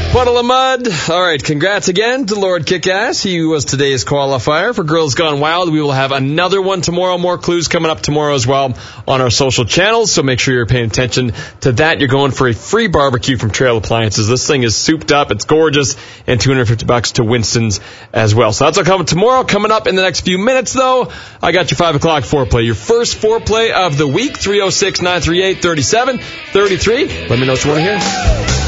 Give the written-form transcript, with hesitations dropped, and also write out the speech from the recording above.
Puddle of Mud. All right, congrats again to Lord Kickass. He was today's qualifier for Girls Gone Wild. We will have another one tomorrow. More clues coming up tomorrow as well on our social channels, so make sure you're paying attention to that. You're going for a free barbecue from Trail Appliances. This thing is souped up. It's gorgeous, and $250 to Winston's as well. So that's all coming tomorrow. Coming up in the next few minutes, though, I got your 5 o'clock foreplay. Your first foreplay of the week, 306-938-3733. Let me know what you want to hear.